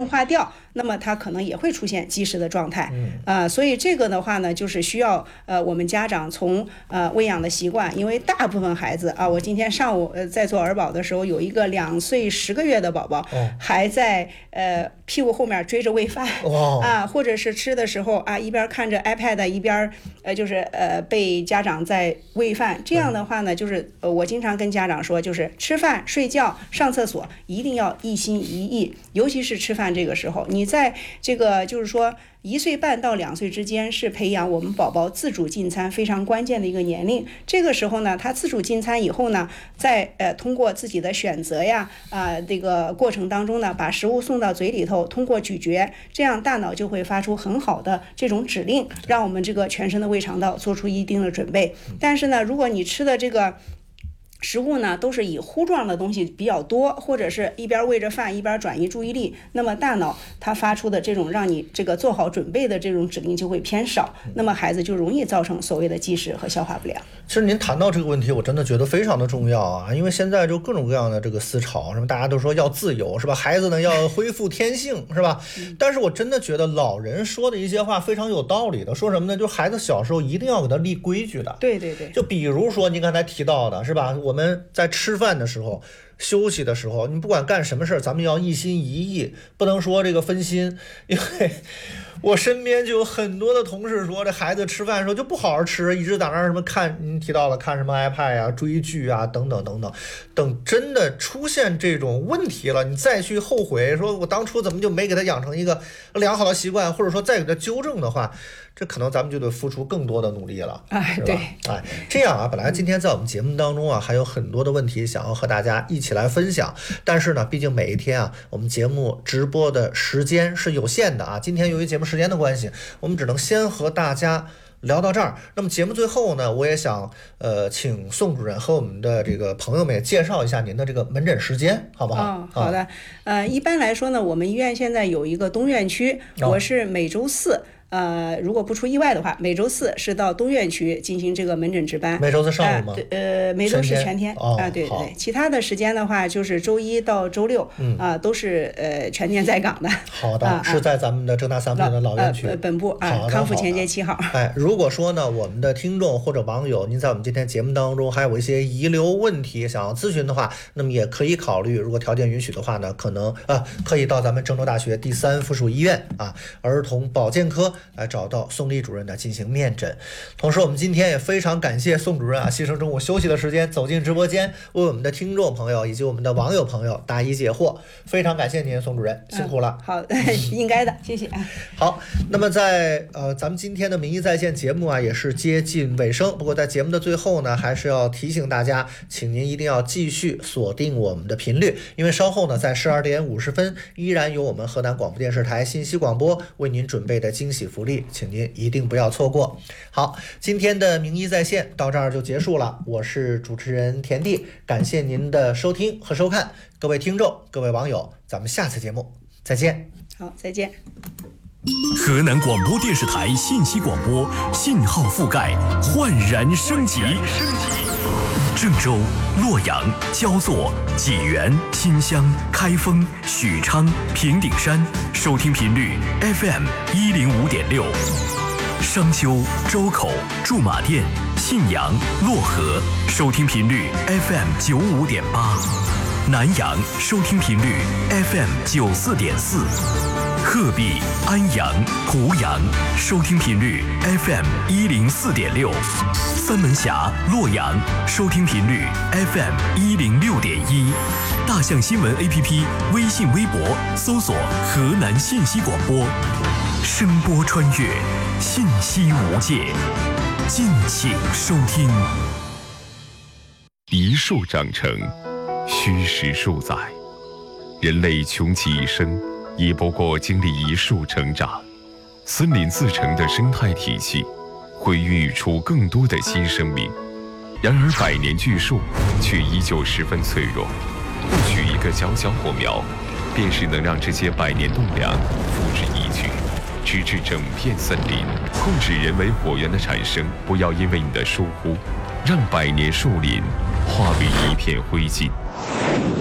化掉，那么它可能也会出现积食的状态。所以这个的话呢，就是需要我们家长从喂养的习惯，因为大部分孩子我今天上午在做儿保的时候，有一个2岁10个月的宝宝，还在屁股后面追着喂饭或者是吃的时候一边看着 iPad 一边就是被家长在喂饭。这样的话呢，就是我经常跟家长说，就是吃饭、睡觉、上厕所一定要一心一意，尤其是吃饭这个时候，你在这个就是说1岁半到2岁之间是培养我们宝宝自主进餐非常关键的一个年龄。这个时候呢，他自主进餐以后呢，再通过自己的选择呀这个过程当中呢，把食物送到嘴里头，通过咀嚼，这样大脑就会发出很好的这种指令，让我们这个全身的胃肠道做出一定的准备。但是呢，如果你吃的这个食物呢都是以糊状的东西比较多，或者是一边喂着饭一边转移注意力，那么大脑它发出的这种让你这个做好准备的这种指令就会偏少，那么孩子就容易造成所谓的积食和消化不良。 其实您谈到这个问题，我真的觉得非常的重要啊，因为现在就各种各样的这个思潮，什么大家都说要自由是吧，孩子呢要恢复天性是吧，但是我真的觉得老人说的一些话非常有道理的，说什么呢，就孩子小时候一定要给他立规矩的。 对对对， 就比如说您刚才提到的是吧，我们在吃饭的时候休息的时候，你不管干什么事儿，咱们要一心一意，不能说这个分心。因为我身边就有很多的同事说，这孩子吃饭的时候就不好好吃，一直在那儿什么看，您提到了看什么 iPad 啊、追剧啊等等等等。等真的出现这种问题了，你再去后悔说我当初怎么就没给他养成一个良好的习惯，或者说再给他纠正的话，这可能咱们就得付出更多的努力了，是吧？ 对， 这样本来今天在我们节目当中还有很多的问题想要和大家一起来分享，但是呢，毕竟每一天我们节目直播的时间是有限的今天由于节目时间的关系，我们只能先和大家聊到这儿。那么节目最后呢，我也想请宋主任和我们的这个朋友们也介绍一下您的这个门诊时间，好不好？ 好的。一般来说呢，我们医院现在有一个东院区，我是每周四。如果不出意外的话，每周四是到东院区进行这个门诊值班。 每周是上午吗？ 每周是全天对对对。其他的时间的话，就是周一到周六都是全天在岗的。 好的，是在咱们的正大3部的老院区本部康复前街7号。 如果说呢，我们的听众或者网友，您在我们今天节目当中还有一些遗留问题想要咨询的话，那么也可以考虑，如果条件允许的话呢，可能可以到咱们郑州大学第3附属医院儿童保健科来找到宋丽主任的进行面诊。同时我们今天也非常感谢宋主任牺牲中午休息的时间走进直播间，为我们的听众朋友以及我们的网友朋友答疑解惑，非常感谢您，宋主任辛苦了。 好，应该的，谢谢。 好，那么在咱们今天的名医在线节目也是接近尾声，不过在节目的最后呢，还是要提醒大家，请您一定要继续锁定我们的频率，因为稍后呢在12点50分依然有我们河南广播电视台信息广播为您准备的惊喜福利，请您一定不要错过。好，今天的名医在线到这儿就结束了，我是主持人田地，感谢您的收听和收看，各位听众各位网友，咱们下次节目再见。 好，再见。 河南广播电视台信息广播信号覆盖焕然升级，郑州、洛阳、焦作、济源、新乡、开封、许昌、平顶山收听频率 FM 105.6，商丘、周口、驻马店、信阳、漯河收听频率 FM 95.8，南阳收听频率 FM 94.4，鹤壁、安阳、濮阳收听频率 FM 104.6，三门峡、洛阳收听频率 FM 106.1，大象新闻 APP 微信微博搜索河南信息广播，声波穿越，信息无界，敬请收听。 一树长成，虚实数载，人类穷其一生也不过经历一树成长，森林自成的生态体系会孕育出更多的新生命。然而百年巨树却依旧十分脆弱，或许一个小小火苗便是能让这些百年栋梁付之一炬，直至整片森林。控制人为火源的产生，不要因为你的疏忽让百年树林化为一片灰烬。